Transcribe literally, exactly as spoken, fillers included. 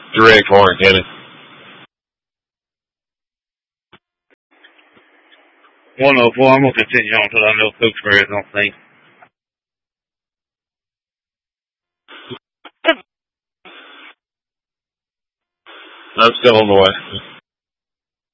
Direct Warren County. one oh four, I'm going to continue on until I know Cooksbury is on scene. I'm still on the way.